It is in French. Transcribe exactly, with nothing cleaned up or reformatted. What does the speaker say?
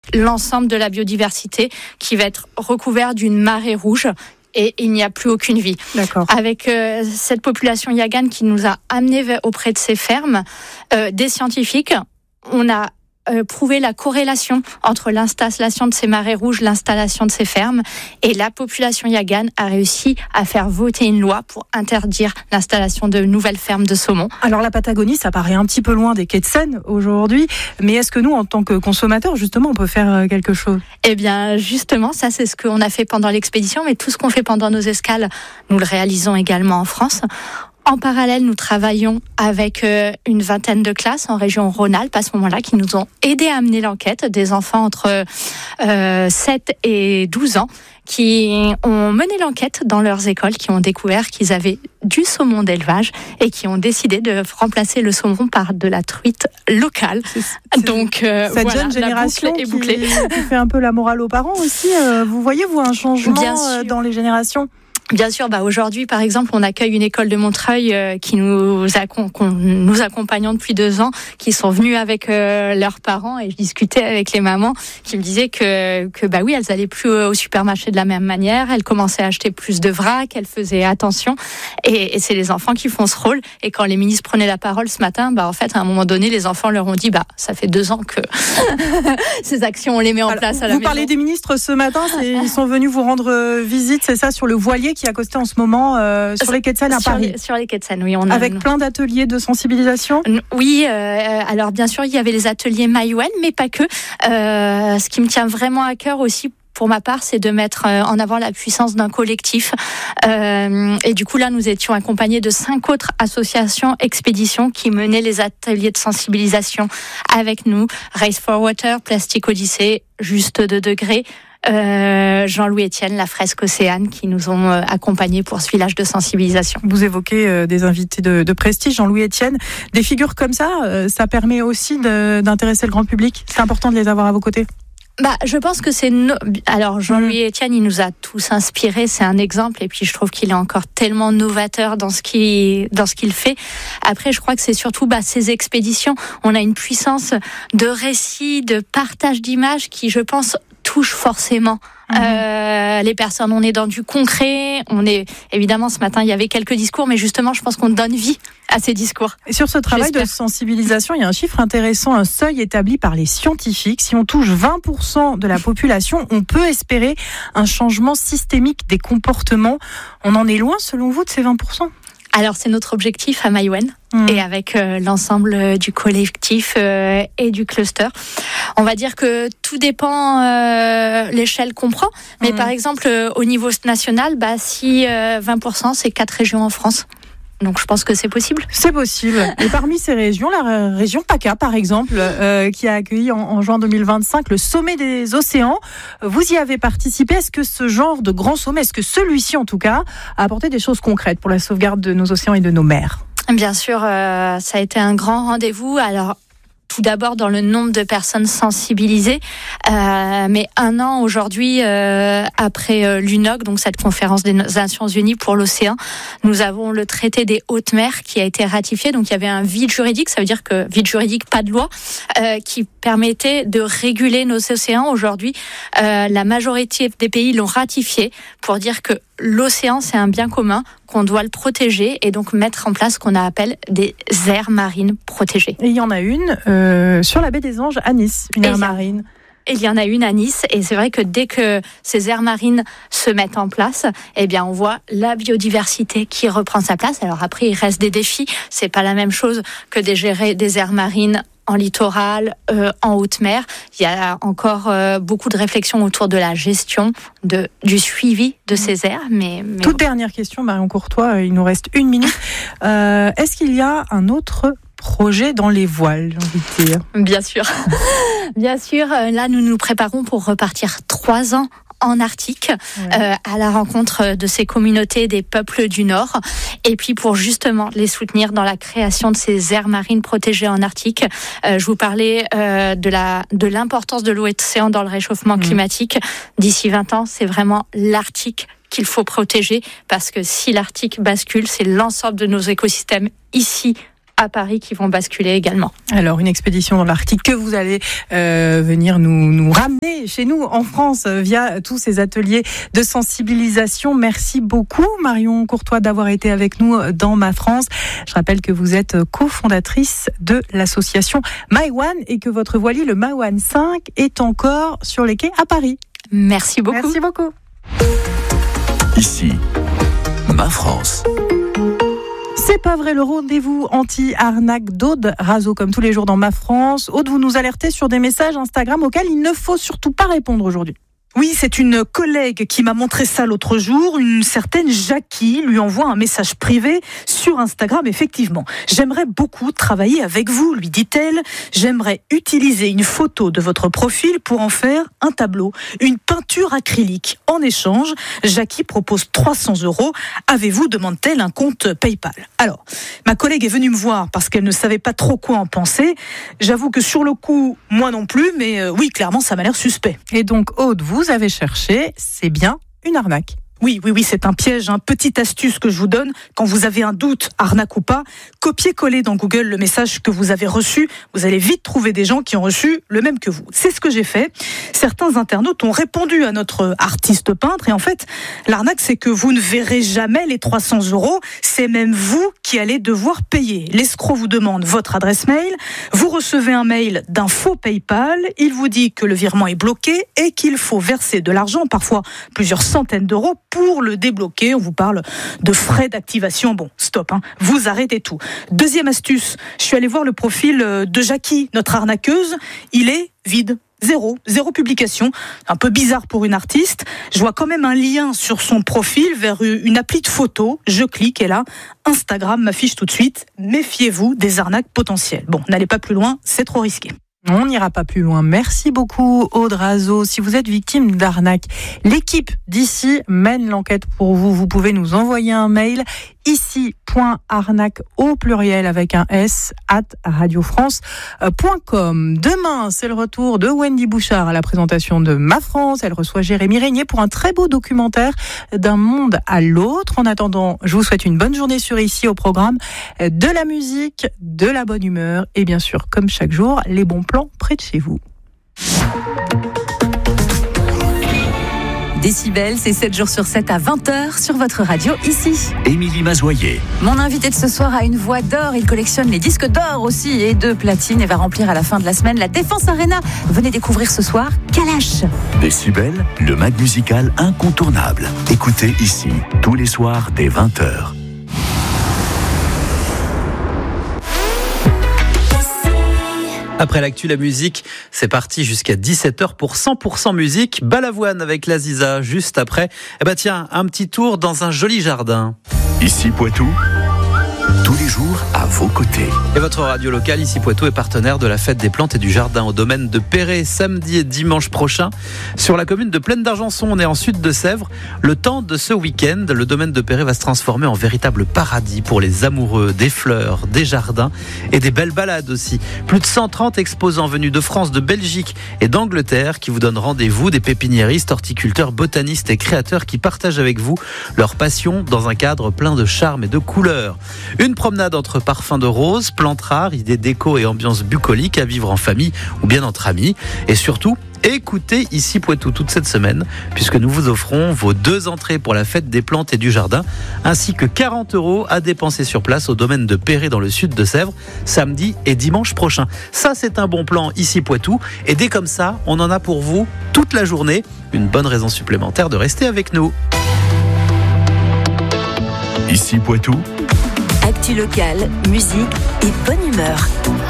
l'ensemble de la biodiversité qui va être recouvert d'une marée rouge. Et il n'y a plus aucune vie. D'accord. Avec euh, cette population Yagane qui nous a amenés auprès de ces fermes, euh, des scientifiques, on a euh, prouvé la corrélation entre l'installation de ces marées rouges, l'installation de ces fermes, et la population Yagane a réussi à faire voter une loi pour interdire l'installation de nouvelles fermes de saumon. Alors la Patagonie, ça paraît un petit peu loin des quais de Seine aujourd'hui, mais est-ce que nous, en tant que consommateurs, justement, on peut faire quelque chose ? Eh bien, justement, ça c'est ce qu'on a fait pendant l'expédition, mais tout ce qu'on fait pendant nos escales, nous le réalisons également en France. En parallèle, nous travaillons avec euh, une vingtaine de classes en région Rhône-Alpes à ce moment-là qui nous ont aidés à mener l'enquête, des enfants entre euh, sept et douze ans qui ont mené l'enquête dans leurs écoles, qui ont découvert qu'ils avaient du saumon d'élevage et qui ont décidé de remplacer le saumon par de la truite locale. C'est, c'est Donc euh, cette voilà, jeune génération est bouclée. Qui, qui fait un peu la morale aux parents aussi. Euh, vous voyez, vous, un changement euh, dans les générations ? Bien sûr, bah aujourd'hui, par exemple, on accueille une école de Montreuil euh, qui nous, accom- nous accompagnons depuis deux ans, qui sont venus avec euh, leurs parents, et je discutais avec les mamans qui me disaient que, que bah oui, elles allaient plus au supermarché de la même manière, elles commençaient à acheter plus de vrac, elles faisaient attention, et, et c'est les enfants qui font ce rôle. Et quand les ministres prenaient la parole ce matin, bah en fait, à un moment donné, les enfants leur ont dit, bah ça fait deux ans que ces actions, on les met en Alors, place à la vous maison. Vous parlez des ministres ce matin, c'est, ils sont venus vous rendre visite, c'est ça, sur le voilier qui a accosté en ce moment euh, sur les quais de Seine à sur Paris. Les, sur les quais de Seine, oui. On a, Avec plein d'ateliers de sensibilisation. Oui, euh, alors bien sûr, il y avait les ateliers Maïwen, mais pas que. Euh, ce qui me tient vraiment à cœur aussi, pour ma part, c'est de mettre en avant la puissance d'un collectif. Euh, et du coup, là, nous étions accompagnés de cinq autres associations, expéditions qui menaient les ateliers de sensibilisation avec nous. Race for Water, Plastic Odyssey, Juste deux degrés. Euh, Jean-Louis Etienne, la fresque Océane, qui nous ont euh, accompagnés pour ce village de sensibilisation. Vous évoquez euh, des invités de, de prestige, Jean-Louis Etienne. Des figures comme ça, euh, ça permet aussi de, d'intéresser le grand public. C'est important de les avoir à vos côtés. Bah, je pense que c'est no... alors Jean-Louis Etienne, il nous a tous inspirés, c'est un exemple, et puis je trouve qu'il est encore tellement novateur dans ce qu'il dans ce qu'il fait. Après, je crois que c'est surtout bah ces expéditions, on a une puissance de récit, de partage d'images qui, je pense, touche forcément mmh. euh, les personnes. On est dans du concret, on est évidemment ce matin il y avait quelques discours, mais justement je pense qu'on donne vie à ces discours. Et sur ce travail J'espère. de sensibilisation, il y a un chiffre intéressant, un seuil établi par les scientifiques. Si on touche vingt pour cent de la population, on peut espérer un changement systémique des comportements. On en est loin selon vous de ces vingt pour cent ? Alors c'est notre objectif à Maïwen mmh. et avec euh, l'ensemble du collectif euh, et du cluster. On va dire que tout dépend euh, l'échelle qu'on prend, mais mmh. par exemple euh, au niveau national, bah si euh, vingt pour cent c'est quatre régions en France. Donc je pense que c'est possible. C'est possible. Et parmi ces régions, la région PACA par exemple, euh, qui a accueilli en, en juin deux mille vingt-cinq le sommet des océans. Vous y avez participé. Est-ce que ce genre de grand sommet, est-ce que celui-ci en tout cas, a apporté des choses concrètes pour la sauvegarde de nos océans et de nos mers ? Bien sûr, euh, ça a été un grand rendez-vous. Alors tout d'abord dans le nombre de personnes sensibilisées, euh, mais un an aujourd'hui euh, après euh, l'U N O C, donc cette conférence des Nations Unies pour l'océan, nous avons le traité des hautes mers qui a été ratifié. Donc il y avait un vide juridique, ça veut dire que vide juridique, pas de loi, euh, qui permettait de réguler nos océans. Aujourd'hui, euh, la majorité des pays l'ont ratifié pour dire que l'océan, c'est un bien commun, qu'on doit le protéger et donc mettre en place ce qu'on appelle des aires marines protégées. Et il y en a une euh, sur la baie des Anges à Nice, une aire marine. Et il y en a une à Nice, et c'est vrai que dès que ces aires marines se mettent en place, eh bien on voit la biodiversité qui reprend sa place. Alors après, il reste des défis. C'est pas la même chose que de gérer des aires marines en littoral, euh, en haute mer. Il y a encore euh, beaucoup de réflexions autour de la gestion, de, du suivi de ces aires. Mais, mais Toute bon. dernière question, Marion Courtois, il nous reste une minute. Euh, est-ce qu'il y a un autre projet dans les voiles, j'ai envie de dire ? Bien sûr. Bien sûr, là nous nous préparons pour repartir trois ans en Arctique, ouais. euh, à la rencontre de ces communautés des peuples du Nord, et puis pour justement les soutenir dans la création de ces aires marines protégées en Arctique. Euh, je vous parlais euh, de la de l'importance de l'océan dans le réchauffement mmh. climatique. D'ici vingt ans, c'est vraiment l'Arctique qu'il faut protéger, parce que si l'Arctique bascule, c'est l'ensemble de nos écosystèmes ici à Paris qui vont basculer également. Alors, une expédition dans l'Arctique que vous allez euh, venir nous, nous ramener chez nous en France via tous ces ateliers de sensibilisation. Merci beaucoup, Marion Courtois, d'avoir été avec nous dans Ma France. Je rappelle que vous êtes cofondatrice de l'association Maïwan et que votre voilier, le Maïwan cinq, est encore sur les quais à Paris. Merci beaucoup. Merci beaucoup. Ici, Ma France. C'est pas vrai, le rendez-vous anti-arnaque d'Aude Razo, comme tous les jours dans Ma France. Aude, vous nous alertez sur des messages Instagram auxquels il ne faut surtout pas répondre aujourd'hui. Oui, c'est une collègue qui m'a montré ça l'autre jour. Une certaine Jackie lui envoie un message privé sur Instagram. Effectivement, j'aimerais beaucoup travailler avec vous, lui dit-elle. J'aimerais utiliser une photo de votre profil pour en faire un tableau, une peinture acrylique. En échange, Jackie propose trois cents euros. Avez-vous, demande-t-elle, un compte PayPal? Alors, ma collègue est venue me voir parce qu'elle ne savait pas trop quoi en penser. J'avoue que sur le coup, moi non plus, mais euh, oui, clairement, ça m'a l'air suspect. Et donc, Aude, vous avez cherché, c'est bien une arnaque. Oui, oui, oui, c'est un piège. Une petite astuce que je vous donne. Quand vous avez un doute, arnaque ou pas, copiez-coller dans Google le message que vous avez reçu. Vous allez vite trouver des gens qui ont reçu le même que vous. C'est ce que j'ai fait. Certains internautes ont répondu à notre artiste peintre. Et en fait, l'arnaque, c'est que vous ne verrez jamais les trois cents euros. C'est même vous qui allez devoir payer. L'escroc vous demande votre adresse mail. Vous recevez un mail d'un faux PayPal. Il vous dit que le virement est bloqué et qu'il faut verser de l'argent, parfois plusieurs centaines d'euros, pour le débloquer. On vous parle de frais d'activation. Bon, stop, hein. Vous arrêtez tout. Deuxième astuce, je suis allée voir le profil de Jackie, notre arnaqueuse. Il est vide. Zéro, zéro publication. Un peu bizarre pour une artiste. Je vois quand même un lien sur son profil vers une appli de photo. Je clique et là, Instagram m'affiche tout de suite. Méfiez-vous des arnaques potentielles. Bon, n'allez pas plus loin, c'est trop risqué. On n'ira pas plus loin. Merci beaucoup, Aude Razo. Si vous êtes victime d'arnaque, l'équipe d'ici mène l'enquête pour vous. Vous pouvez nous envoyer un mail ici.arnaque au pluriel avec un S at radiofrance point com. Demain, c'est le retour de Wendy Bouchard à la présentation de Ma France. Elle reçoit Jérémy Régnier pour un très beau documentaire d'un monde à l'autre. En attendant, je vous souhaite une bonne journée sur Ici au programme de la musique, de la bonne humeur et bien sûr, comme chaque jour, les bons plans près de chez vous. Décibel, c'est sept jours sur sept à vingt heures sur votre radio ici. Émilie Mazoyer. Mon invité de ce soir a une voix d'or. Il collectionne les disques d'or aussi et de platine et va remplir à la fin de la semaine la Défense Arena. Venez découvrir ce soir Kalash. Décibel, le mag musical incontournable. Écoutez ici, tous les soirs dès vingt heures. Après l'actu, la musique, c'est parti jusqu'à dix-sept heures pour cent pour cent musique. Balavoine avec l'Aziza juste après. Eh ben tiens, un petit tour dans un joli jardin. Ici Poitou, tous les jours à vos côtés. Et votre radio locale, ici Poitou, est partenaire de la fête des plantes et du jardin au domaine de Perret, samedi et dimanche prochain. Sur la commune de Plaine d'Argenson, on est en sud de Sèvres. Le temps de ce week-end, le domaine de Perret va se transformer en véritable paradis pour les amoureux des fleurs, des jardins et des belles balades aussi. Plus de cent trente exposants venus de France, de Belgique et d'Angleterre qui vous donnent rendez-vous, des pépiniéristes, horticulteurs, botanistes et créateurs qui partagent avec vous leur passion dans un cadre plein de charme et de couleurs. Une promenade entre parfums de rose, plantes rares, idées déco et ambiance bucolique à vivre en famille ou bien entre amis. Et surtout, écoutez Ici Poitou toute cette semaine, puisque nous vous offrons vos deux entrées pour la fête des plantes et du jardin, ainsi que quarante euros à dépenser sur place au domaine de Perret dans le sud de Sèvres, samedi et dimanche prochain. Ça, c'est un bon plan Ici Poitou. Et dès comme ça, on en a pour vous toute la journée. Une bonne raison supplémentaire de rester avec nous. Ici Poitou. Actu locale, musique et bonne humeur.